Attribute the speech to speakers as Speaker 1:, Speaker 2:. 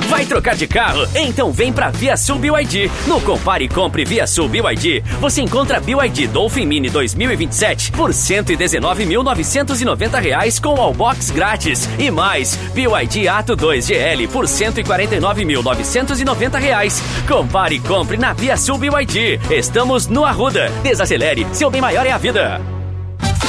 Speaker 1: Vai trocar de carro? Então vem pra ViaSul BYD. No Compare e Compre ViaSul BYD, você encontra BYD Dolphin Mini 2027 por R$ 119.990 com Wallbox grátis. E mais, BYD Atto 2 GL por R$ 149.990. Compare e compre na ViaSul BYD. Estamos no Arruda. Desacelere, seu bem maior é a vida.